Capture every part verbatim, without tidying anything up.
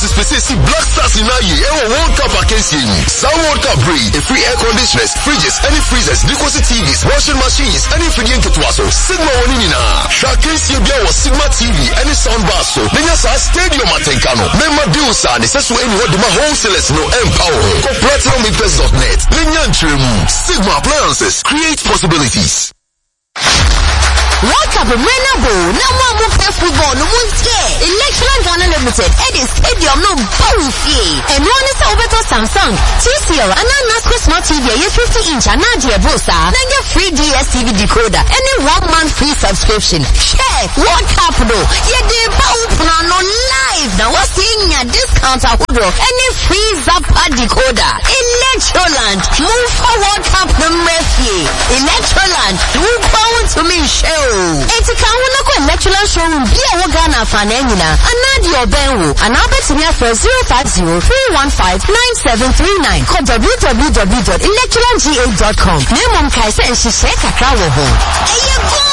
Francis Pesesi Black Stars in Aye, Ewo World Cup against him. Some World Cup breed, a free air conditioners, fridges, any freezers, decorative T Vs, washing machines, any free to Tuaso, Sigma Onina. Shakins Yabia was Sigma T V, any sound bar so. Nenyasa Stadium Atenkano. Memma Diusa, and it's any what the wholesalers no empower. Go platinum meters dot net. Nenyan Trim. Sigma Appliances. Create possibilities. World Cup Renabo, no more move football, no one scare. Electoral Ghana Limited, Eddie Stadium, no bouncy. And one is over to Samsung, T C L, and now Nasco Smart T V, a fifty inch, and Nadia Bosa, then your free D S T V decoder, and a one month free subscription. Share, World Cup though, yeah, they both no live. Now what's seeing a discount at Woodrow, and a free Zappa decoder. Electroland, move for World Cup the Murphy. Electroland, move forward to me, show. Eti kauna ko electoral showroom bia wo Ghana fanenina anadi obenwo anabeti me for zero five zero three one five nine seven three nine call w w w dot electoral g a dot com nemom kai se nhihye kakra wo ho eye go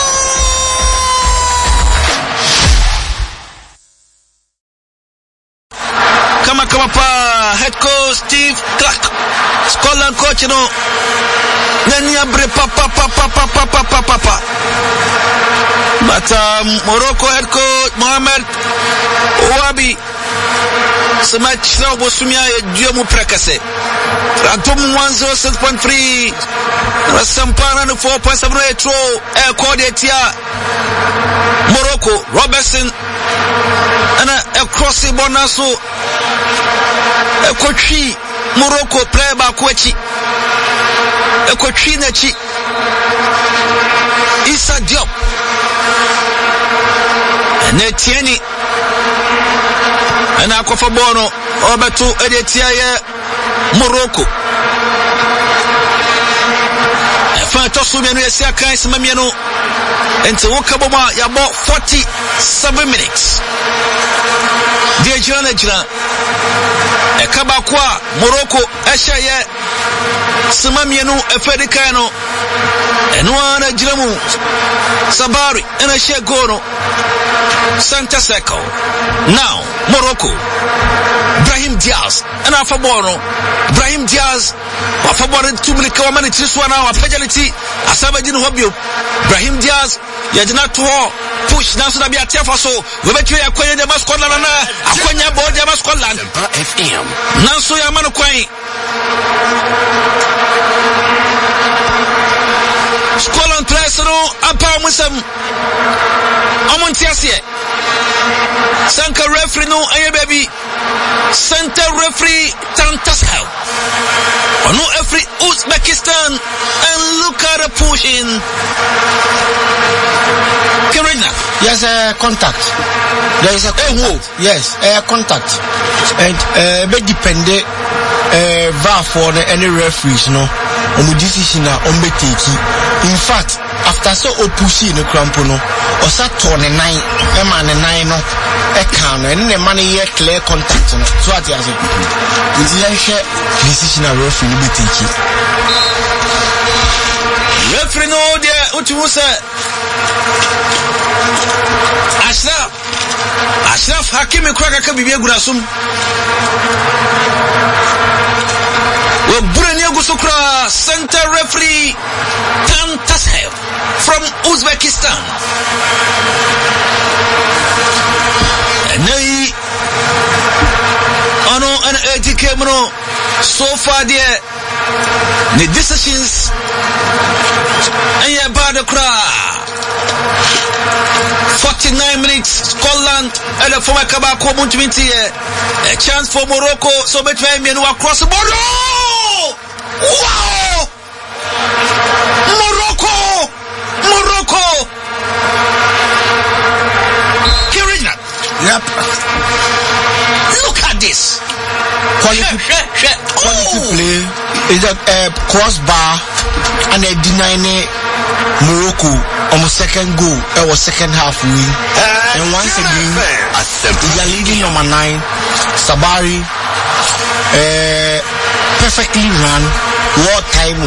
kama kama pa head coach Steve Clark Scotland coach no nani abre pa pa pa pa pa pa pa pa pa pa but um, Morocco head coach Mohamed Ouabi ce match là au Sumia et Dieu mu prekase Atom one oh six point three Rasampana no four point seven eight e coordinator Morocco Robertson and a crossing bonaso e coachi Morocco play ba coachi e coachi na chi Issa Diop ne tieni ana kofa bono obetu edetia ye Morocco fa to so mienu esi akan sima mienu enti wokaboma ya bo forty-seven minutes die jana jana e kaba kwa Morocco ehye ye sima mienu efedika no eno ana jiramu Sabari ena she gono Santa Seco now Morocco Brahim Diaz and Afabono Brahim Diaz Afabono tumulika wa mani triswa na wa pejality asabajin hobio Brahim Diaz yajina to push na so na bia tiafa so we betwe akwanya de Scotland na akwanya board de Scotland F M na so ya manu kwan Scotland press no apa musam amontiasie Sanka referee no aye baby center referee Tantasel no every Uzbekistan and look at the pushing Kirina yes a uh, contact there is a contact. Uh, yes a uh, contact and uh be depend uh va for any referees no on decision na on be take in fact after so opushi no crampo no o sa turn nine e man nine no e kan no and the man here clear contact no so at as is here share decision na referee be take referee no there utu say Ashraf Ashraf Hakimi kwa kaka bibie gurasum we burani agusukra center referee Tantashev from Uzbekistan nei ano an etike mno so far there the decisions and ya bad kra forty-nine minutes Scotland and the former Kabako Muntminti a chance for Morocco so between me and across the border. Wow! Morocco! Morocco! Kirina. Yep. Look at this. Quality, quality play is a uh, crossbar and a denying Morocco on the second goal. It was second half win. Uh, and once again, they are leading number nine. Sabari uh, perfectly run. What time?